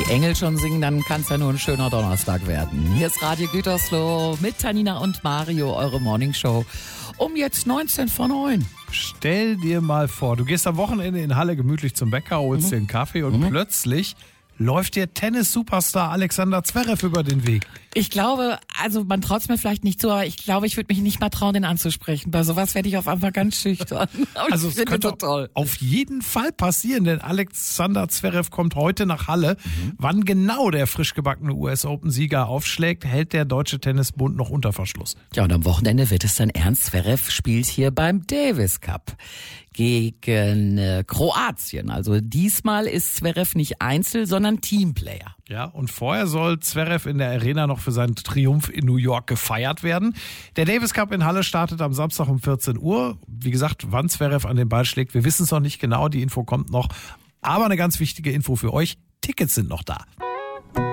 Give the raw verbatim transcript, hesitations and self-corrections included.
Engel schon singen, dann kann es ja nur ein schöner Donnerstag werden. Hier ist Radio Gütersloh mit Tanina und Mario, eure Morningshow, um jetzt neunzehn vor neun. Stell dir mal vor, du gehst am Wochenende in Halle gemütlich zum Bäcker, holst mhm. dir einen Kaffee und mhm. plötzlich läuft dir Tennis-Superstar Alexander Zverev über den Weg. Ich glaube, also man traut es mir vielleicht nicht zu, aber ich glaube, ich würde mich nicht mal trauen, den anzusprechen. Bei sowas werde ich auf einmal ganz schüchtern. Aber also ich es könnte toll. auf jeden Fall passieren, denn Alexander Zverev kommt heute nach Halle. Mhm. Wann genau der frisch gebackene U S-Open-Sieger aufschlägt, hält der Deutsche Tennisbund noch unter Verschluss. Ja, und am Wochenende wird es dann ernst. Zverev spielt hier beim Davis Cup gegen äh, Kroatien. Also diesmal ist Zverev nicht Einzel, sondern Teamplayer. Ja, und vorher soll Zverev in der Arena noch für seinen Triumph in New York gefeiert werden. Der Davis Cup in Halle startet am Samstag um vierzehn Uhr. Wie gesagt, wann Zverev an den Ball schlägt, wir wissen es noch nicht genau. Die Info kommt noch. Aber eine ganz wichtige Info für euch. Tickets sind noch da.